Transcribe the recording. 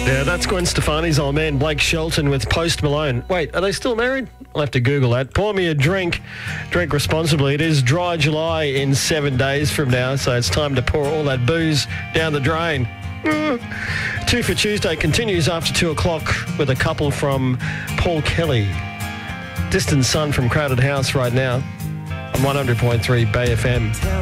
Yeah, that's Gwen Stefani's old man, Blake Shelton, with Post Malone. Wait, are they still married? I'll have to Google that. Pour me a drink. Drink responsibly. It is dry July in 7 days from now, so it's time to pour all that booze down the drain. 2 for Tuesday continues after 2 o'clock with a couple from Paul Kelly. Distant Sun from Crowded House right now on 100.3 Bay FM.